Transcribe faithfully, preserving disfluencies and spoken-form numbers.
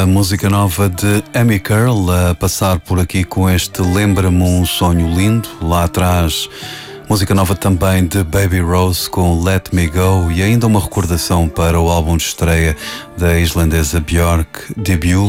A música nova de Amy Curl a passar por aqui com este Lembra-me um Sonho Lindo. Lá atrás, música nova também de Baby Rose com Let Me Go, e ainda uma recordação para o álbum de estreia da islandesa Björk, Debut.